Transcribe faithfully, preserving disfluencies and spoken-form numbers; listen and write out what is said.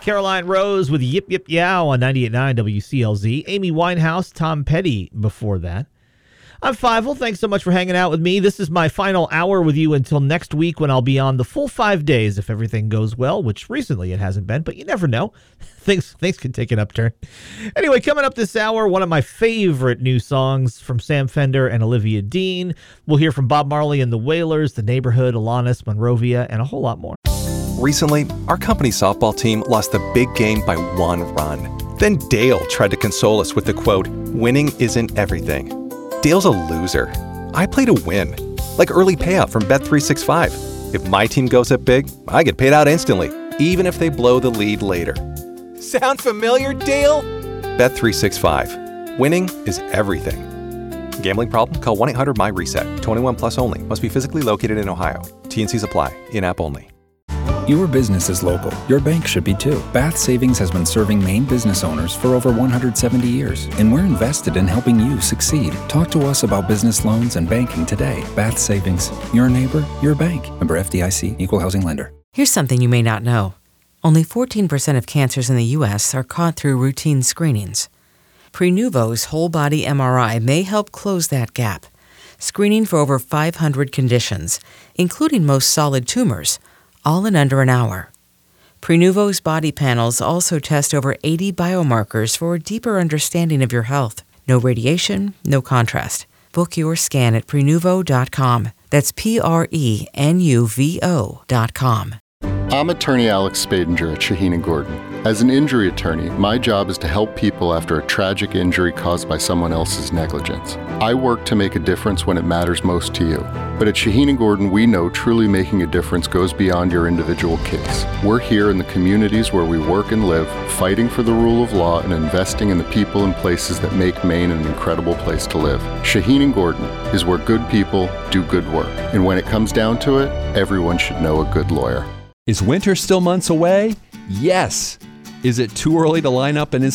Caroline Rose with Yip Yip Yow on ninety-eight point nine W C L Z. Amy Winehouse, Tom Petty before that. I'm Fievel. Thanks so much for hanging out with me. This is my final hour with you until next week when I'll be on the full five days if everything goes well, which recently it hasn't been, but you never know. things things can take an upturn. Anyway, coming up this hour, one of my favorite new songs from Sam Fender and Olivia Dean. We'll hear from Bob Marley and the Wailers, The Neighborhood, Alanis, Monrovia, and a whole lot more. Recently, our company softball team lost the big game by one run. Then Dale tried to console us with the quote, "Winning isn't everything." Dale's a loser. I play to win. Like early payout from Bet three sixty-five. If my team goes up big, I get paid out instantly, even if they blow the lead later. Sound familiar, Dale? Bet three sixty-five. Winning is everything. Gambling problem? Call one eight hundred M Y reset. twenty-one plus only. Must be physically located in Ohio. T and Cs apply. In-app only. Your business is local. Your bank should be too. Bath Savings has been serving Maine business owners for over one hundred seventy years, and we're invested in helping you succeed. Talk to us about business loans and banking today. Bath Savings. Your neighbor, your bank. Member F D I C, Equal Housing Lender. Here's something you may not know. Only fourteen percent of cancers in the U S are caught through routine screenings. Prenuvo's whole-body M R I may help close that gap. Screening for over five hundred conditions, including most solid tumors, all in under an hour. Prenuvo's body panels also test over eighty biomarkers for a deeper understanding of your health. No radiation, no contrast. Book your scan at Prenuvo dot com. That's P R E N U V O dot com. I'm attorney Alex Spadinger at Shaheen and Gordon. As an injury attorney, my job is to help people after a tragic injury caused by someone else's negligence. I work to make a difference when it matters most to you. But at Shaheen and Gordon, we know truly making a difference goes beyond your individual case. We're here in the communities where we work and live, fighting for the rule of law and investing in the people and places that make Maine an incredible place to live. Shaheen and Gordon is where good people do good work. And when it comes down to it, everyone should know a good lawyer. Is winter still months away? Yes. Is it too early to line up an